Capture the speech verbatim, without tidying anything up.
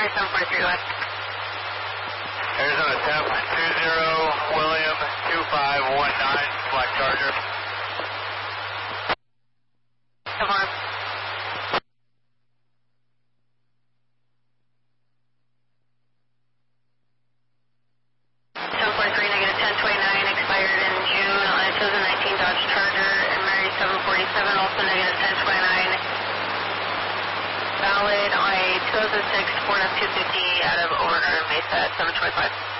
Mary seven forty-three, go ahead. Arizona Temp, two zero, William, two five one nine, Black Charger. Come on. seven forty-three, negative ten twenty-nine, expired in June on a two thousand nineteen Dodge Charger, and Mary seven forty-seven, also negative ten twenty-nine. Valid on a two thousand six Ford F two fifty out of Overturn Mesa at seven twenty-five.